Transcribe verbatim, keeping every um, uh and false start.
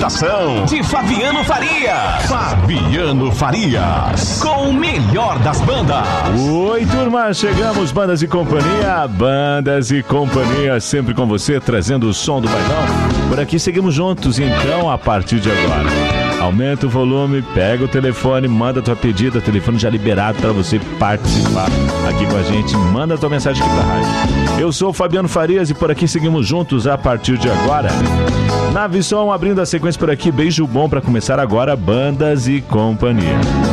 apresentação de Fabiano Farias. Fabiano Farias, com o melhor das bandas. Oi, turma, chegamos, Bandas e Companhia, Bandas e Companhia, sempre com você, trazendo o som do bailão. Por aqui seguimos juntos, então, a partir de agora. Aumenta o volume, pega o telefone, manda tua pedida, o telefone já liberado para você participar aqui com a gente, manda tua mensagem aqui pra rádio. Eu sou o Fabiano Farias e por aqui seguimos juntos a partir de agora. Navesom abrindo a sequência por aqui, beijo bom para começar agora, Bandas e Companhia.